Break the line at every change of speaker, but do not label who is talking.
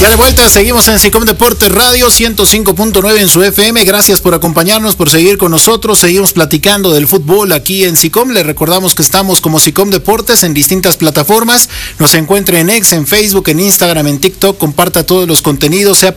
Ya de vuelta, seguimos en SICOM Deportes Radio 105.9 en su FM. Gracias por acompañarnos, por seguir con nosotros. Seguimos platicando del fútbol aquí en SICOM. Les recordamos que estamos como SICOM Deportes en distintas plataformas. Nos encuentre en X, en Facebook, en Instagram, en TikTok. Comparta todos los contenidos, sea